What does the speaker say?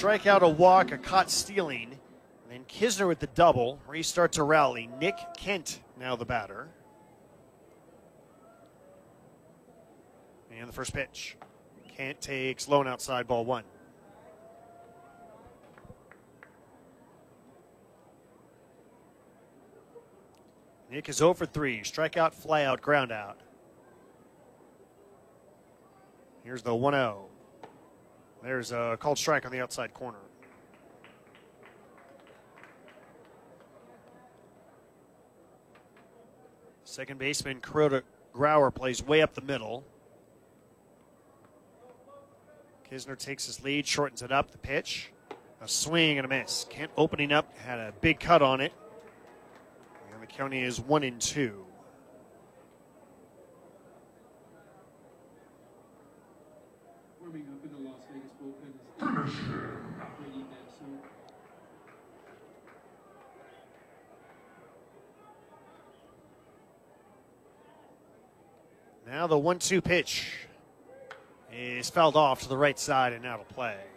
strikeout, a walk, a caught stealing. And then Kisner with the double. Restart to rally. Nick Kent now the batter. And the first pitch. Kent takes low and outside, ball one. Nick is 0 for 3. Strikeout, fly out, ground out. Here's the 1-0. There's a called strike on the outside corner. Second baseman Kuroda Grauer plays way up the middle. Kisner takes his lead, shortens it up. The pitch, a swing and a miss. Kent opening up, had a big cut on it. And the count is 1-2. Warming up in the Las Vegas bullpen is really bad, so. Now the 1-2 pitch is fouled off to the right side and out of play.